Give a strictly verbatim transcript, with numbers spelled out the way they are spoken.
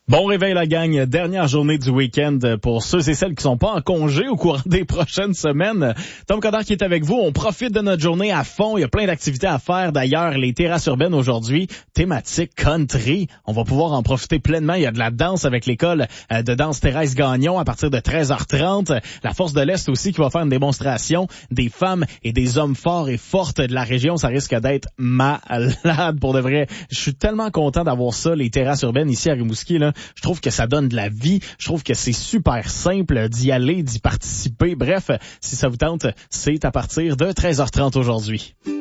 Bon réveil la gang, dernière journée du week-end pour ceux et celles qui sont pas en congé au courant des prochaines semaines. Tom Coderre qui est avec vous, on profite de notre journée à fond, il y a plein d'activités à faire. D'ailleurs, les terrasses urbaines aujourd'hui, thématique country, on va pouvoir en profiter pleinement. Il y a de la danse avec l'école de danse Thérèse Gagnon à partir de treize heures trente. La Force de l'Est aussi qui va faire une démonstration des femmes et des hommes forts et fortes de la région. Ça risque d'être malade pour de vrai. Je suis tellement content d'avoir ça, les terrasses urbaines ici à Rimouski, là. Je trouve que ça donne de la vie. Je trouve que c'est super simple d'y aller, d'y participer. Bref, si ça vous tente, c'est à partir de treize heures trente aujourd'hui.